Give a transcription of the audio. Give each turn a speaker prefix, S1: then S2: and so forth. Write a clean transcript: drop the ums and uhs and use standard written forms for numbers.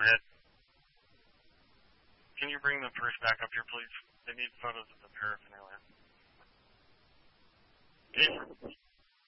S1: overhead. Can you bring the purse back up here, please? They need photos of the paraphernalia.